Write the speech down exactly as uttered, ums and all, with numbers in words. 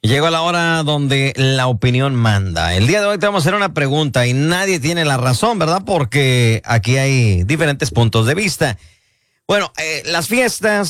Llegó la hora donde la opinión manda. El día de hoy te vamos a hacer una pregunta y nadie tiene la razón, ¿verdad? Porque aquí hay diferentes puntos de vista. Bueno, eh, las fiestas